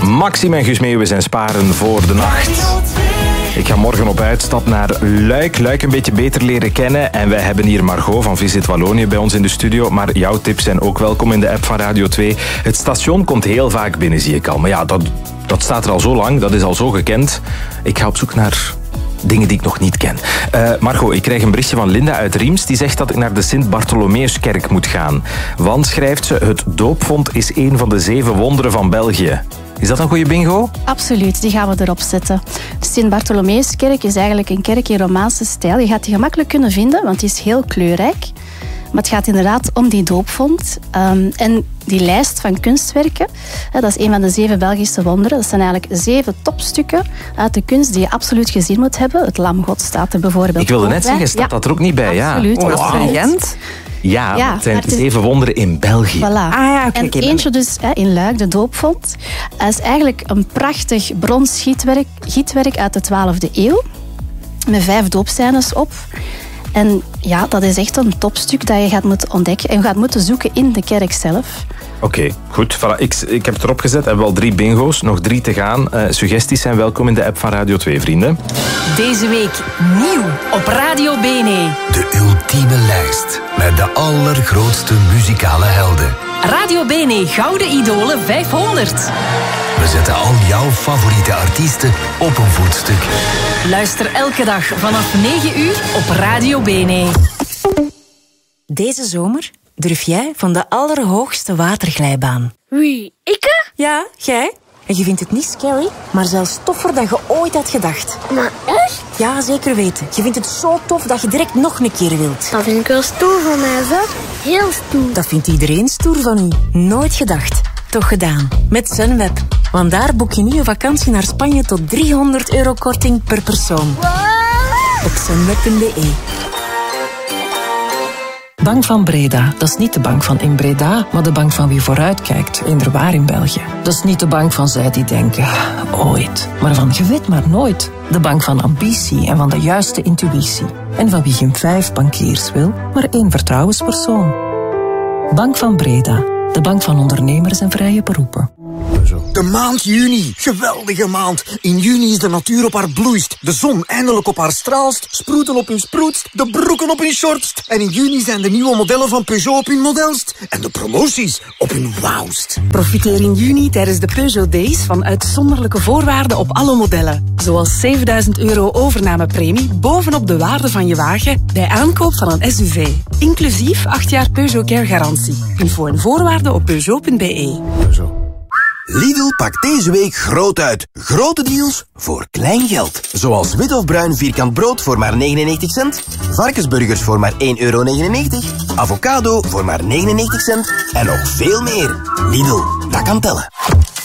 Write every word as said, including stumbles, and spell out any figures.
Maxime en Guus Meeuwis zijn sparen voor de nacht. Ik ga morgen op uitstap naar Luik. Luik een beetje beter leren kennen. En wij hebben hier Margot van Visit Wallonië bij ons in de studio. Maar jouw tips zijn ook welkom in de app van Radio twee. Het station komt heel vaak binnen, zie ik al. Maar ja, dat, dat staat er al zo lang. Dat is al zo gekend. Ik ga op zoek naar dingen die ik nog niet ken. Uh, Margot, ik krijg een berichtje van Linda uit Riems. Die zegt dat ik naar de Sint-Bartholomeuskerk moet gaan. Want, schrijft ze, het doopvont is een van de zeven wonderen van België. Is dat een goede bingo? Absoluut, die gaan we erop zetten. De Sint-Bartholomeuskerk is eigenlijk een kerk in Romaanse stijl. Je gaat die gemakkelijk kunnen vinden, want die is heel kleurrijk. Maar het gaat inderdaad om die doopvont. Um, en die lijst van kunstwerken, hè, dat is een van de zeven Belgische wonderen. Dat zijn eigenlijk zeven topstukken uit de kunst die je absoluut gezien moet hebben. Het Lam God staat er bijvoorbeeld. Ik wilde net zeggen, staat ja. dat er ook niet bij? Absoluut. Ja. Oh, absoluut. Ja, ja, het zijn het is... zeven wonderen in België. Voilà. Ah, ja, okay, en okay, eentje dus hè, in Luik, de doopvont. Dat is eigenlijk een prachtig brons gietwerk, gietwerk uit de twaalfde eeuw. Met vijf doopscènes op. En ja, dat is echt een topstuk dat je gaat moeten ontdekken. En je gaat moeten zoeken in de kerk zelf. Oké, okay, goed. Voilà. Ik, ik heb het erop gezet. We hebben al drie bingo's. Nog drie te gaan. Uh, suggesties zijn welkom in de app van Radio twee, vrienden. Deze week nieuw op Radio Bene. De ultieme lijst met de allergrootste muzikale helden. Radio Bene Gouden Idolen vijfhonderd. We zetten al jouw favoriete artiesten op een voetstuk. Luister elke dag vanaf negen uur op Radio Bene. Deze zomer durf jij van de allerhoogste waterglijbaan. Wie, ikke? Ja, jij. En je vindt het niet scary, maar zelfs toffer dan je ooit had gedacht. Maar echt? Ja, zeker weten. Je vindt het zo tof dat je direct nog een keer wilt. Dat vind ik wel stoer van mij, zo. Heel stoer. Dat vindt iedereen stoer van u. Nooit gedacht. Toch gedaan. Met Sunweb. Want daar boek je nu een vakantie naar Spanje tot driehonderd euro korting per persoon. Wow. Op sunweb punt be. Bank van Breda, dat is niet de bank van in Breda, maar de bank van wie vooruitkijkt, inderwaar in België. Dat is niet de bank van zij die denken, ooit, maar van je weet maar nooit. De bank van ambitie en van de juiste intuïtie. En van wie geen vijf bankiers wil, maar één vertrouwenspersoon. Bank van Breda, de bank van ondernemers en vrije beroepen. De maand juni. Geweldige maand. In juni is de natuur op haar bloeist. De zon eindelijk op haar straalst. Sproeten op hun sproetst. De broeken op hun shortst. En in juni zijn de nieuwe modellen van Peugeot op hun modelst. En de promoties op hun wauwst. Profiteer in juni tijdens de Peugeot Days van uitzonderlijke voorwaarden op alle modellen. Zoals zevenduizend euro overnamepremie bovenop de waarde van je wagen bij aankoop van een S U V. Inclusief acht jaar Peugeot Care garantie. Info en voorwaarden op peugeot punt be. Peugeot. Lidl pakt deze week groot uit. Grote deals voor klein geld. Zoals wit of bruin vierkant brood voor maar negenennegentig cent. Varkensburgers voor maar één euro negenennegentig. Avocado voor maar negenennegentig cent. En nog veel meer. Lidl, dat kan tellen.